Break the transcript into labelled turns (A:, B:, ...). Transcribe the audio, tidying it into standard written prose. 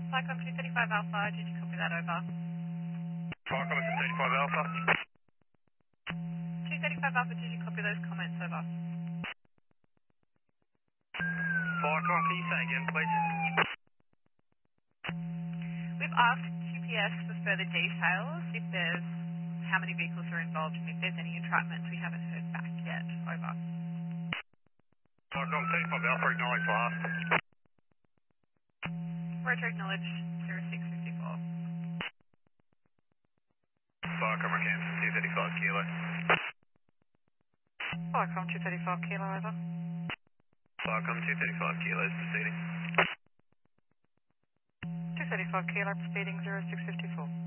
A: Cyclone 235 Alpha, did you copy that over?
B: Cyclone 235 Alpha.
A: 235 Alpha, did you copy those comments over?
B: Cyclone, can you say again, please?
A: We've asked QPS for further details, if there's how many vehicles are involved and if there's any entrapment. We haven't heard back yet. Over.
B: Cyclone 235 Alpha, acknowledge last.
A: Roger, acknowledge 0654.
B: Cyclone Rockhampton 235 Kilo.
A: Cyclone 235 Kilo, over.
B: Cyclone 235 Kilos proceeding.
A: 235 Kilo, speeding 0654.